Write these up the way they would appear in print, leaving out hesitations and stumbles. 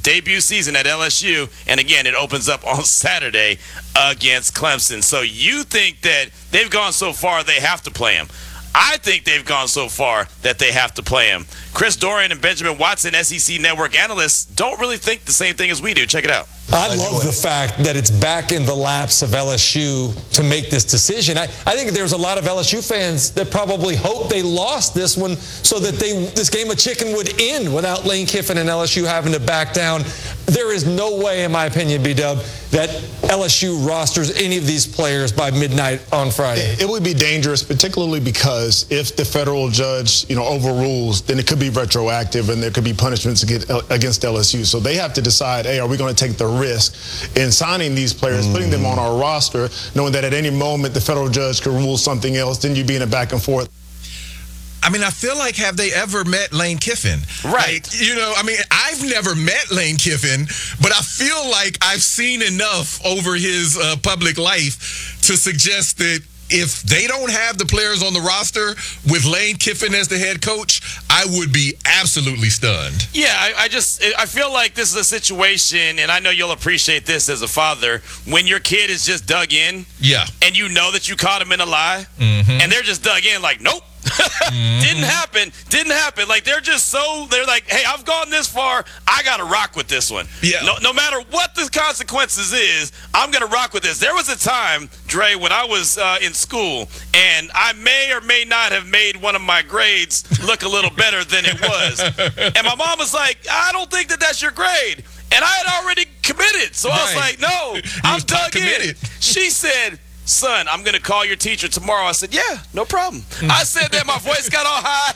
debut season at LSU, and again, it opens up on Saturday against Clemson. So you think that they've gone so far they have to play him. I think they've gone so far that they have to play him. Chris Dorian and Benjamin Watson, SEC Network analysts, don't really think the same thing as we do. Check it out. I love the fact that it's back in the laps of LSU to make this decision. I think there's a lot of LSU fans that probably hope they lost this one so that this game of chicken would end without Lane Kiffin and LSU having to back down. There is no way, in my opinion, B-Dub, that LSU rosters any of these players by midnight on Friday. It would be dangerous, particularly because if the federal judge, overrules, then it could be retroactive and there could be punishments against LSU. So they have to decide, hey, are we going to take the risk in signing these players, putting them on our roster, knowing that at any moment the federal judge could rule something else, then you'd be in a back and forth. I mean, I feel like, have they ever met Lane Kiffin? Right. I've never met Lane Kiffin, but I feel like I've seen enough over his public life to suggest that if they don't have the players on the roster with Lane Kiffin as the head coach, I would be absolutely stunned. Yeah, I feel like this is a situation, and I know you'll appreciate this as a father, when your kid is just dug in, and you know that you caught him in a lie, and they're just dug in like, nope. Didn't happen. Like, they're like, hey, I've gone this far, I gotta rock with this one. No matter what the consequences is, I'm gonna rock with this. There was a time, Dre, when I was in school, and I may or may not have made one of my grades look a little better than it was, and my mom was like, I don't think that's your grade, and I had already committed, so I was like, no, I'm dug in. She said, son, I'm going to call your teacher tomorrow. I said, yeah, no problem. I said that, my voice got all high.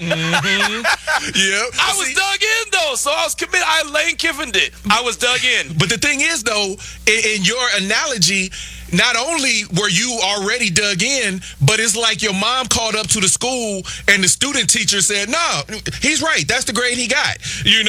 I was dug in, though, so I was committed. I Lane Kiffined it. I was dug in. But the thing is, though, in your analogy, not only were you already dug in, but it's like your mom called up to the school and the student teacher said, no, he's right. That's the grade he got.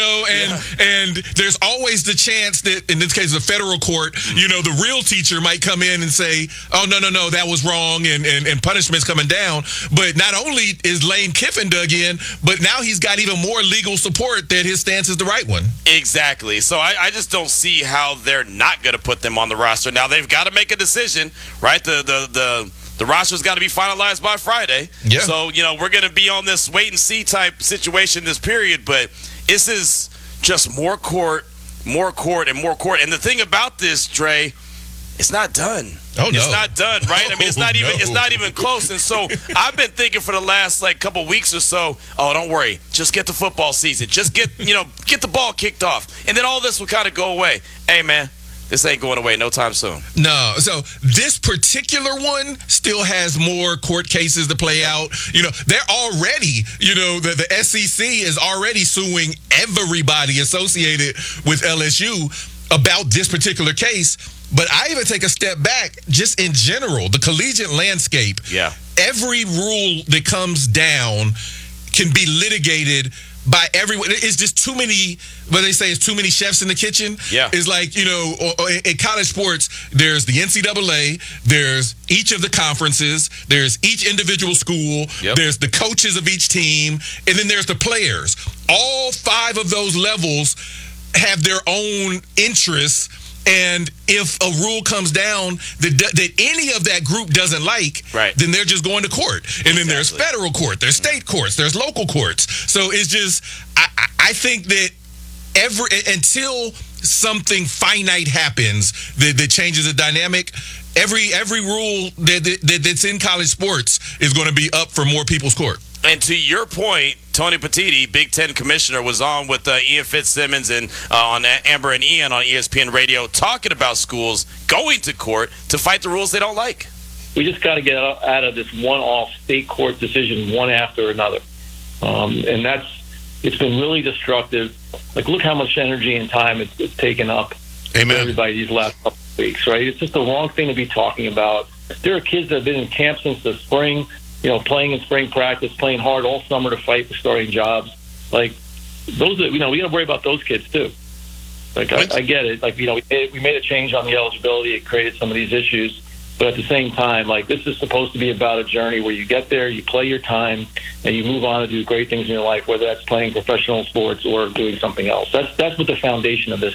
And there's always the chance that, in this case, the federal court, the real teacher might come in and say, oh, no, that was wrong, and punishment's coming down. But not only is Lane Kiffin dug in, but now he's got even more legal support that his stance is the right one. Exactly. So I just don't see how they're not going to put them on the roster. Now, they've got to make a decision, right? The roster's got to be finalized by Friday. Yeah. So, we're going to be on this wait-and-see type situation this period, but this is just more court, and more court. And the thing about this, Dre, it's not done. Oh, no. It's not done, right? I mean, it's not even close. And so I've been thinking for the last couple weeks or so, oh, don't worry, just get the football season, just get the ball kicked off, and then all this will kind of go away. Hey, man, this ain't going away no time soon. No. So this particular one still has more court cases to play out. They're already, the SEC is already suing everybody associated with LSU about this particular case. But I even take a step back, just in general, the collegiate landscape. Yeah. Every rule that comes down can be litigated by everyone. It's just too many, what they say is too many chefs in the kitchen. Yeah. It's like, in college sports, there's the NCAA, there's each of the conferences, there's each individual school, there's the coaches of each team, and then there's the players. All 5 of those levels have their own interests. And if a rule comes down that any of that group doesn't like, then they're just going to court. And then there's federal court, there's state courts, there's local courts. So it's just, I think that until something finite happens that changes the dynamic, every rule that's in college sports is going to be up for more people's court. And to your point, Tony Petitti, Big Ten commissioner, was on with Ian Fitzsimmons and on Amber and Ian on ESPN Radio talking about schools going to court to fight the rules they don't like. We just got to get out of this one-off state court decision one after another. And it's been really destructive. Look how much energy and time it's taken up for everybody these last couple of weeks, right? It's just the wrong thing to be talking about. There are kids that have been in camp since the spring, playing in spring practice, playing hard all summer to fight for starting jobs. Those, we got to worry about those kids too. I get it. We made a change on the eligibility. It created some of these issues. But at the same time, this is supposed to be about a journey where you get there, you play your time, and you move on to do great things in your life, whether that's playing professional sports or doing something else. That's what the foundation of this